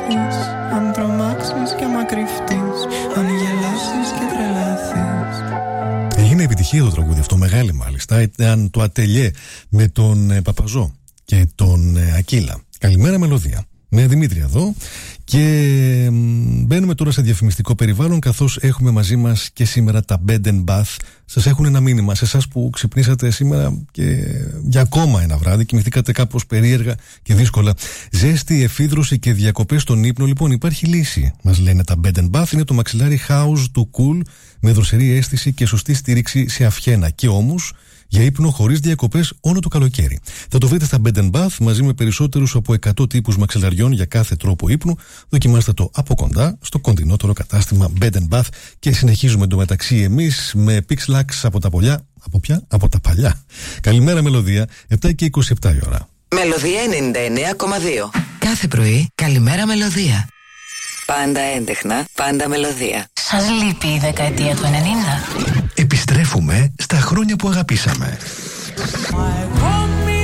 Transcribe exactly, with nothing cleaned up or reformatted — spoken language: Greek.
μάθεις, αν τρομάξεις και μ' ακρυφτείς, αν γελάσεις και τρελαθείς. Έγινε επιτυχία το τραγούδι αυτό, μεγάλη μάλιστα. Ήταν το Ατελιέ με τον ε, Παπαζό και τον ε, Ακύλα. Καλημέρα μελωδία. Με Δημήτρη εδώ και μπαίνουμε τώρα σε διαφημιστικό περιβάλλον, καθώς έχουμε μαζί μας και σήμερα τα Bed and Bath. Σας έχουν ένα μήνυμα σε εσάς που ξυπνήσατε σήμερα και για ακόμα ένα βράδυ, κοιμηθήκατε κάπως περίεργα και δύσκολα. Ζέστη, εφίδρωση και διακοπές στον ύπνο. Λοιπόν, υπάρχει λύση, μας λένε τα Bed and Bath. Είναι το μαξιλάρι House του Cool με δροσερή αίσθηση και σωστή στήριξη σε αυχένα. Και όμως για ύπνο χωρίς διακοπές όλο το καλοκαίρι. Θα το βρείτε στα Bed and Bath μαζί με περισσότερους από εκατό τύπους μαξιλαριών για κάθε τρόπο ύπνου. Δοκιμάστε το από κοντά στο κοντινότερο κατάστημα Bed and Bath. Και συνεχίζουμε εντωμεταξύ εμείς με Pixlax από τα πολιά. Από ποια? Από τα παλιά. Καλημέρα μελωδία, επτά και είκοσι επτά η ώρα. Μελωδία ενενήντα εννέα κόμμα δύο. Κάθε πρωί, καλημέρα μελωδία. Πάντα έντεχνα, πάντα μελωδία. Σας λείπει η δεκαετία του ενενήντα? Επιστρέφουμε στα χρόνια που αγαπήσαμε. My